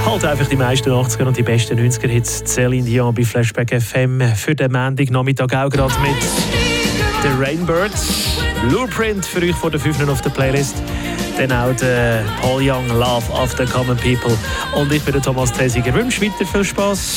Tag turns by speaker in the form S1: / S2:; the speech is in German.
S1: Halt einfach die meisten 80er und die besten 90er-Hits. Céline Dion bei Flashback FM. Für den Montagnachmittag auch gerade mit den Rainbirds. Blueprint für euch vor der 5 auf der Playlist. Dann auch der Paul Young, Love of the Common People. Und ich bin der Thomas Thesiger. Wünsche weiter viel Spass.